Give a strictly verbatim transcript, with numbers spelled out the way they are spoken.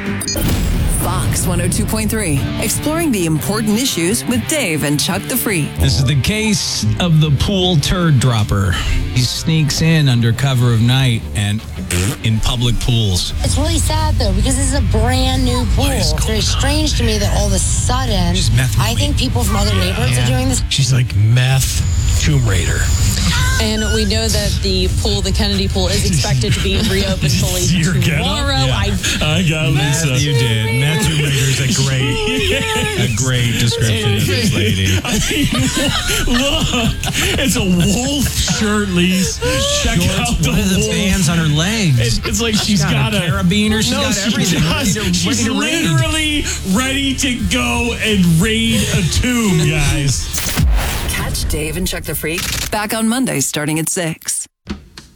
Fox one oh two point three, exploring the important issues with Dave and Chuck the Freak. This is the case of the pool turd dropper. He sneaks in under cover of night and in public pools. It's really sad, though, because this is a brand new pool. It's very strange to me that all of a sudden, I think people from other neighborhoods yeah. are doing this. She's like meth Tomb Raider. And we know that the pool, the Kennedy pool, is expected to be reopened fully tomorrow. Yeah. I, I got Meth, Lisa. you did. Meth Tomb Raider is a great, a great description of this lady. I mean, look, it's a wolf shirt, Lise. Check Shorts, out the what are the wolf. bands on her legs? It's, it's like she's, she's got, got, a carabiner. She's no, got she everything. does. Ready to, She's ready to raid. literally ready to go and raid a tomb, guys. Catch Dave and Chuck the Freak back on Monday starting at six.